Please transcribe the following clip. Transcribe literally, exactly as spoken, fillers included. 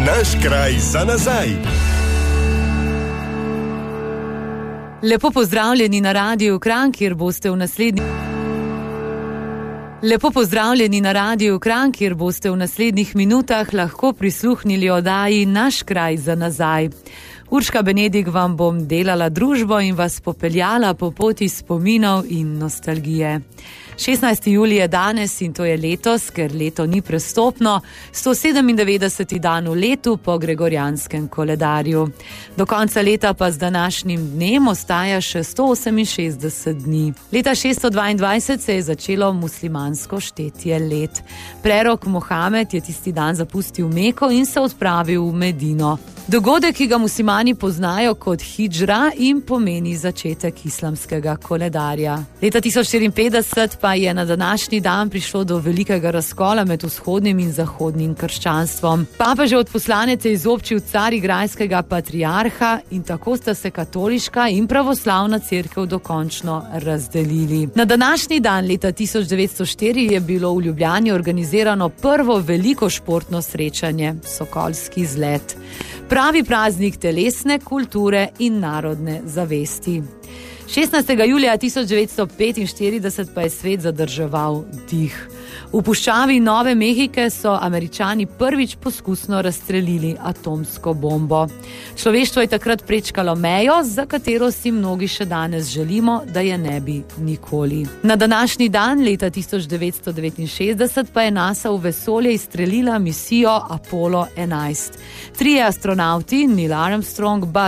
Naš kraj za nazaj. Lepo pozdravljeni na Radiu Kranj, kjer boste v naslednji... Lepo pozdravljeni na Radiu Kranj, kjer boste v naslednjih minutah lahko prisluhnili oddaji Naš kraj za nazaj. Urška Benedik vam bom delala družbo in vas popeljala po poti spominov in nostalgije. šestnajsti julij je danes in to je letos, ker leto ni prestopno, sto sedemindevetdeseti dan v letu po gregorjanskem koledarju. Do konca leta pa z današnjim dnem ostaja še sto oseminšestdeset dni. Leta šeststo dvaindvajset se je začelo muslimansko štetje let. Prerok Mohamed je tisti dan zapustil Meko in se odpravil v Medino. Dogodek, ki ga muslimani poznajo kot hidžra in pomeni začetek islamskega koledarja. Leta tisoč štiriinpetdeset pa je na današnji dan prišlo do velikega razkola med vzhodnim in zahodnim krščanstvom. Papežev odposlanec je izobčil carigrajskega patriarha in tako sta se katoliška in pravoslavna cerkev dokončno razdelili. Na današnji dan leta tisoč devetsto štiri je bilo v Ljubljani organizirano prvo veliko športno srečanje, Sokolski izlet. Pravi praznik telesne kulture in narodne zavesti. šestnajstega julija tisoč devetsto petinštirideset pa je svet zadrževal dih. V puščavi Nove Mehike so Američani prvič poskusno razstrelili atomsko bombo. Človeštvo je takrat prečkalo mejo, za katero si mnogi še danes želimo, da je ne bi nikoli. Na današnji dan leta tisoč devetsto devetinšestdeset pa je NASA v vesolje izstrelila misijo Apollo enajst. Trije astronavti, Neil Armstrong, Buzz